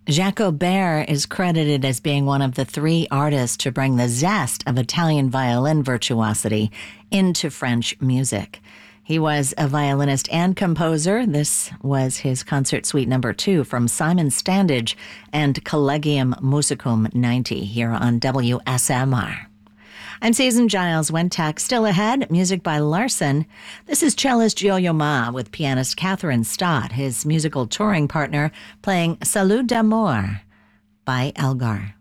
Jacques Aubert is credited as being one of the three artists to bring the zest of Italian violin virtuosity into French music. He was a violinist and composer. This was his Concert Suite No. 2 from Simon Standage and Collegium Musicum 90 here on WSMR. I'm Susan Giles. Wentech still ahead. Music by Larson. This is cellist Yo-Yo Ma with pianist Catherine Stott, his musical touring partner, playing Salut d'amour by Elgar.